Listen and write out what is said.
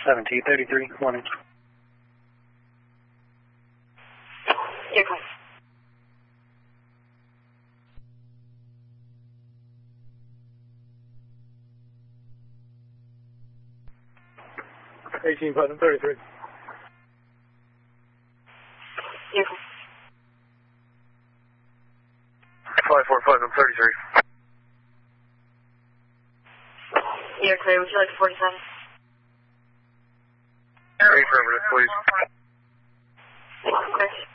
1733, 1 inch. You're clear. Putnam 33. You're clear. 545, I'm 33. You're clear. Would you like a 47? Affirmative, please. Okay.